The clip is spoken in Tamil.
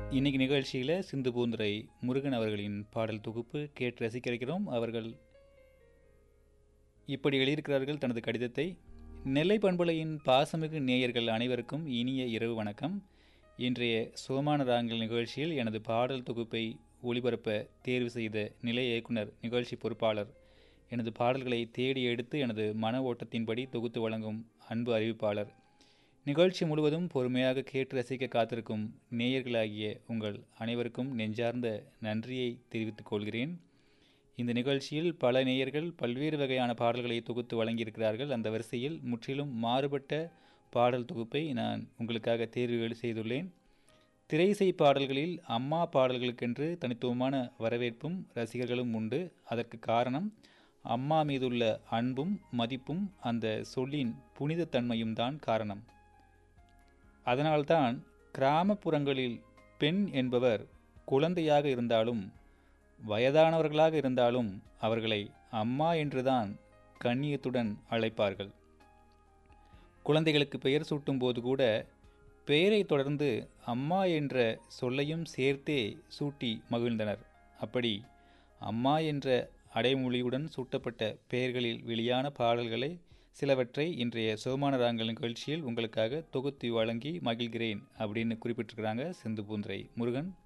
இன்னைக்கு நிகழ்ச்சியில் சிந்து பூந்துரை முருகன் அவர்களின் பாடல் தொகுப்பு கேட்டு ரசிக்க இருக்கிறோம். அவர்கள் இப்படி எழுதியிருக்கிறார்கள் தனது கடிதத்தை. நெல்லை பண்பலையின் பாசமிகு நேயர்கள் அனைவருக்கும் இனிய இரவு வணக்கம். இன்றைய சுகமான ராங்கல் நிகழ்ச்சியில் எனது பாடல் தொகுப்பை ஒளிபரப்ப தேர்வு செய்த நிலைய இயக்குனர், நிகழ்ச்சி பொறுப்பாளர், எனது பாடல்களை தேடி எடுத்து எனது மன ஓட்டத்தின்படி தொகுத்து வழங்கும் அன்பு அறிவிப்பாளர், நிகழ்ச்சி முழுவதும் பொறுமையாக கேட்டு ரசிக்க காத்திருக்கும் நேயர்களாகிய உங்கள் அனைவருக்கும் நெஞ்சார்ந்த நன்றியை தெரிவித்துக் கொள்கிறேன். இந்த நிகழ்ச்சியில் பல நேயர்கள் பல்வேறு வகையான பாடல்களை தொகுத்து வழங்கியிருக்கிறார்கள். அந்த வரிசையில் முற்றிலும் மாறுபட்ட பாடல் தொகுப்பை நான் உங்களுக்காக தேர்வு செய்துள்ளேன். திரையிசை பாடல்களில் அம்மா பாடல்களுக்கென்று தனித்துவமான வரவேற்பும் ரசிகர்களும் உண்டு. அதற்கு காரணம் அம்மா மீதுள்ள அன்பும் மதிப்பும் அந்த சொல்லின் புனிதத்தன்மையும் தான் காரணம். அதனால்தான் கிராமப்புறங்களில் பெண் என்பவர் குழந்தையாக இருந்தாலும் வயதானவர்களாக இருந்தாலும் அவர்களை அம்மா என்றுதான் கண்ணியத்துடன் அழைப்பார்கள். குழந்தைகளுக்கு பெயர் சூட்டும் போது கூட பெயரை தொடர்ந்து அம்மா என்ற சொல்லையும் சேர்த்தே சூட்டி மகிழ்ந்தனர். அப்படி அம்மா என்ற அடைமொழியுடன் சூட்டப்பட்ட பெயர்களில் வெளியான பாடல்களை சிலவற்றை இன்றைய சுகமான ராங்கல் நிகழ்ச்சியில் உங்களுக்காக தொகுத்து வழங்கி மகிழ்கிறேன் அப்படின்னு குறிப்பிட்டிருக்கிறாங்க சிந்து பூந்துரை முருகன்.